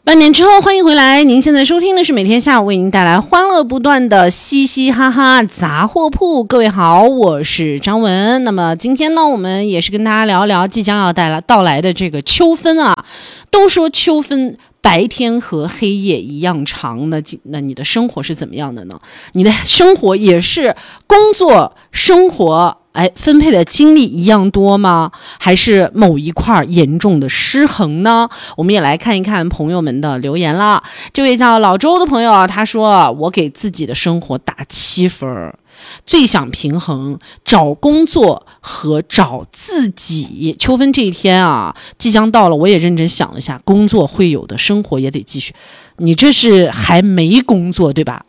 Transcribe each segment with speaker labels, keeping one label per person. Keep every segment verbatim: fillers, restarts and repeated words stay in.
Speaker 1: 半年之后，欢迎回来。您现在收听的是每天下午为您带来欢乐不断的嘻嘻哈哈杂货铺。各位好，我是张文。那么今天呢，我们也是跟大家聊聊即将要带来到来的这个秋分啊。都说秋分白天和黑夜一样长，那那你的生活是怎么样的呢？你的生活也是工作生活哎，分配的精力一样多吗？还是某一块严重的失衡呢？我们也来看一看朋友们的留言了。这位叫老周的朋友，他说：“我给自己的生活打七分，最想平衡找工作和找自己。秋分这一天啊，即将到了，我也认真想了一下，工作会有的，生活也得继续。你这是还没工作对吧？”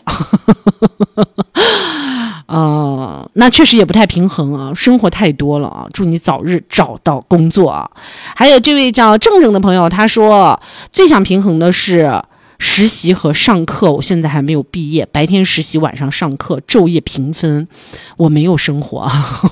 Speaker 1: 呃，那确实也不太平衡啊，生活太多了啊！祝你早日找到工作啊！还有这位叫正正的朋友，他说最想平衡的是实习和上课，我现在还没有毕业，白天实习，晚上上课，昼夜平分，我没有生活。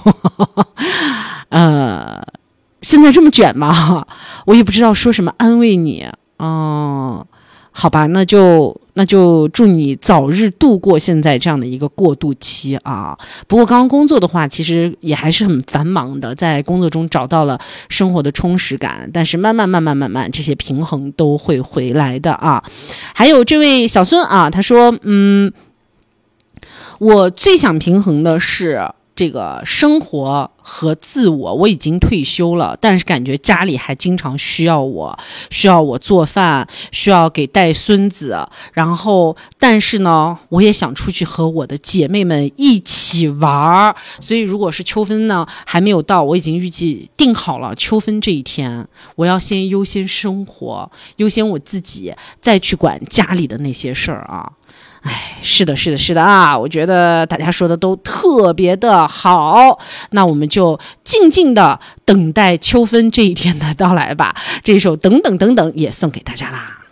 Speaker 1: 呃，现在这么卷吗？我也不知道说什么安慰你。哦、呃，好吧，那就。那就祝你早日度过现在这样的一个过渡期啊！不过刚刚工作的话，其实也还是很繁忙的，在工作中找到了生活的充实感，但是慢慢慢慢慢慢，这些平衡都会回来的啊！还有这位小孙啊，他说，嗯，我最想平衡的是这个生活和自我，我已经退休了，但是感觉家里还经常需要我，需要我做饭，需要给带孙子，然后但是呢，我也想出去和我的姐妹们一起玩，所以如果是秋分呢还没有到，我已经预计定好了秋分这一天，我要先优先生活，优先我自己，再去管家里的那些事儿啊。哎，是的，是的，是的啊！我觉得大家说的都特别的好，那我们就静静的等待秋分这一天的到来吧。这首《等等等等》也送给大家啦。